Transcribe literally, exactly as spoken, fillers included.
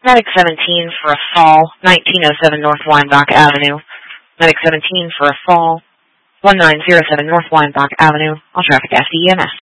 Medic seventeen for a fall, nineteen oh seven North Weinbach Avenue. Medic seventeen for a fall, one nine zero seven North Weinbach Avenue. All traffic S D E M S.